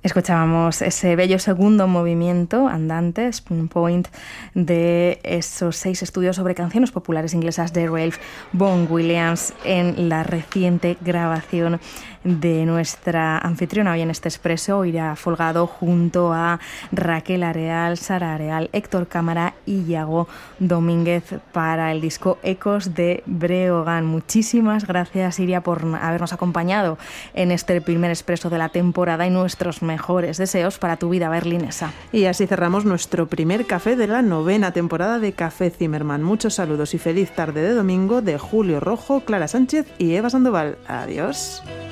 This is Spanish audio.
Escuchábamos ese bello segundo movimiento, Andante, Spoon Point, de esos 6 estudios sobre canciones populares inglesas de Ralph Vaughan Williams en la reciente grabación de nuestra anfitriona hoy en este expreso, Iria Folgado, junto a Raquel Areal, Sara Areal, Héctor Cámara y Iago Domínguez para el disco Ecos de Breogán. Muchísimas gracias, Iria, por habernos acompañado en este primer expreso de la temporada y nuestros mejores deseos para tu vida berlinesa. Y así cerramos nuestro primer café de la 9ª temporada de Café Zimmermann. Muchos saludos y feliz tarde de domingo de Julio Rojo, Clara Sánchez y Eva Sandoval. Adiós.